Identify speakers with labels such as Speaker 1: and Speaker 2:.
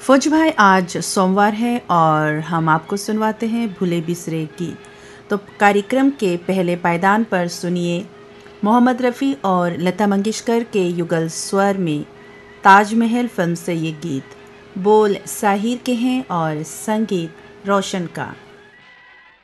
Speaker 1: फौज भाई, आज सोमवार है और हम आपको सुनवाते हैं भूले बिसरे गीत। तो कार्यक्रम के पहले पायदान पर सुनिए मोहम्मद रफ़ी और लता मंगेशकर के युगल स्वर में ताजमहल फिल्म से ये गीत। बोल साहिर के हैं और संगीत रोशन का।